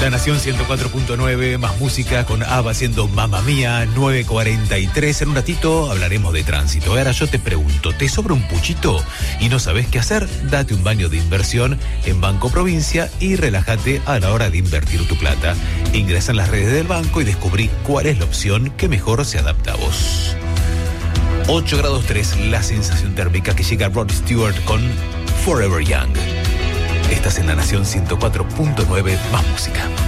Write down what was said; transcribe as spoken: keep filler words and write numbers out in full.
La Nación ciento cuatro punto nueve, más música con ABBA haciendo Mamma Mía, nueve cuarenta y tres. En un ratito hablaremos de tránsito. Ahora yo te pregunto, ¿te sobra un puchito y no sabes qué hacer? Date un baño de inversión en Banco Provincia y relájate a la hora de invertir tu plata. Ingresa en las redes del banco y descubrí cuál es la opción que mejor se adapta a vos. ocho grados tres, la sensación térmica que llega Rod Stewart con Forever Young. Estás en La Nación ciento cuatro punto nueve, más música.